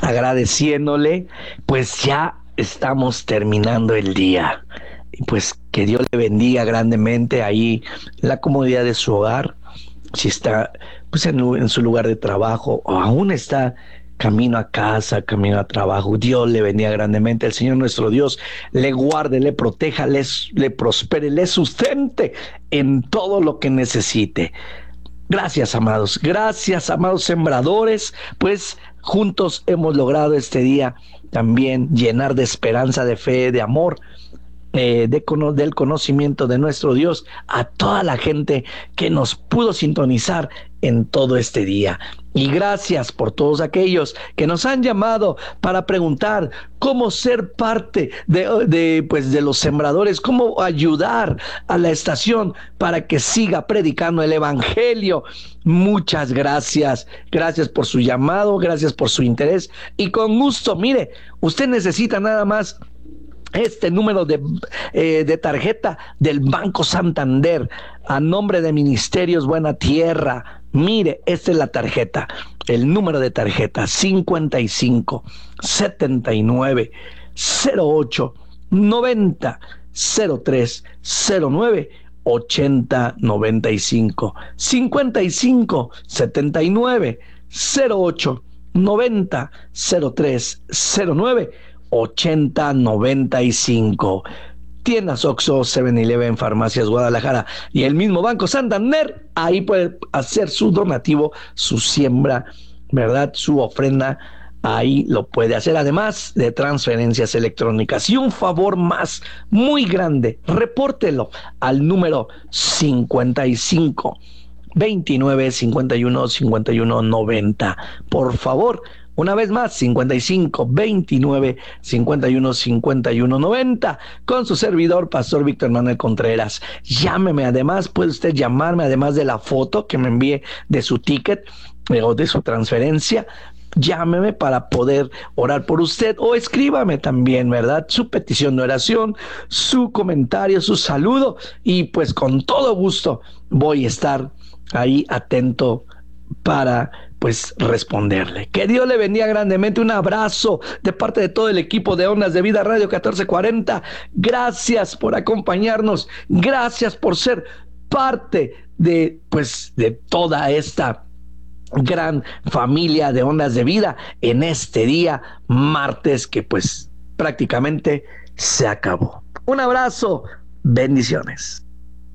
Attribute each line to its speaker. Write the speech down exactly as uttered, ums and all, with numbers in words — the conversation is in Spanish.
Speaker 1: agradeciéndole, pues ya estamos terminando el día. Y pues que Dios le bendiga grandemente ahí en la comodidad de su hogar, si está pues en, en su lugar de trabajo o aún está camino a casa, camino a trabajo. Dios le bendiga grandemente. El Señor nuestro Dios le guarde, le proteja, les, le prospere, le sustente en todo lo que necesite. Gracias, amados. Gracias, amados sembradores. Pues juntos hemos logrado este día también llenar de esperanza, de fe, de amor, eh, de, del conocimiento de nuestro Dios a toda la gente que nos pudo sintonizar en todo este día. Y gracias por todos aquellos que nos han llamado para preguntar cómo ser parte de, de, pues de los sembradores, cómo ayudar a la estación para que siga predicando el evangelio. Muchas gracias. Gracias por su llamado, gracias por su interés. Y con gusto, mire, usted necesita nada más este número de, eh, de tarjeta del Banco Santander a nombre de Ministerios Buena Tierra. Mire, esta es la tarjeta, el número de tarjeta cincuenta y cinco, setenta y nueve, cero ocho, noventa, cero tres, cero nueve, ochenta, noventa y cinco, cincuenta y cinco, setenta y nueve, cero ocho, noventa, cero tres, cero nueve, ochenta, noventa y cinco. Tiendas Oxxo, seven eleven, Farmacias Guadalajara y el mismo Banco Santander. Ahí puede hacer su donativo, su siembra, ¿verdad? Su ofrenda. Ahí lo puede hacer, además de transferencias electrónicas. Y un favor más muy grande, repórtelo al número cincuenta y cinco, veintinueve, cincuenta y uno, cincuenta y uno, noventa. Por favor, una vez más, cincuenta y cinco, veintinueve, cincuenta y uno, cincuenta y uno, noventa, con su servidor, Pastor Víctor Manuel Contreras. Llámeme, además, puede usted llamarme, además de la foto que me envíe de su ticket eh, o de su transferencia. Llámeme para poder orar por usted o escríbame también, ¿verdad? Su petición de oración, su comentario, su saludo y pues con todo gusto voy a estar ahí atento para pues responderle. Que Dios le bendiga grandemente. Un abrazo de parte de todo el equipo de Ondas de Vida Radio catorce cuarenta. Gracias por acompañarnos. Gracias por ser parte de pues de toda esta gran familia de Ondas de Vida en este día martes que pues prácticamente se acabó. Un abrazo, bendiciones.